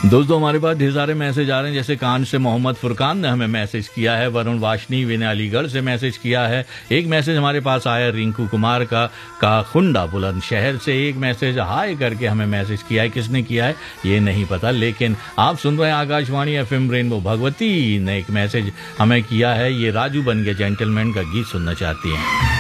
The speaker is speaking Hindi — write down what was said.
दोस्तों हमारे पास ढेर सारे मैसेज आ रहे हैं। जैसे कान से मोहम्मद फुरकान ने हमें मैसेज किया है, वरुण वाशनी ने अलीगढ़ से मैसेज किया है, एक मैसेज हमारे पास आया रिंकू कुमार का खुंडा बुलंदशहर से, एक मैसेज हाय करके हमें मैसेज किया है। किसने किया है ये नहीं पता, लेकिन आप सुन रहे हैं आकाशवाणी एफएम रेनबो। भगवती ने एक मैसेज हमें किया है, ये राजू बन गए जेंटलमैन का गीत सुनना चाहती हैं।